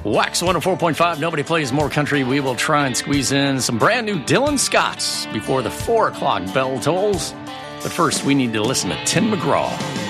Wax 104.5, nobody plays more country. We will try and squeeze in some brand new Dylan Scotts before the 4 o'clock bell tolls. But first, we need to listen to Tim McGraw.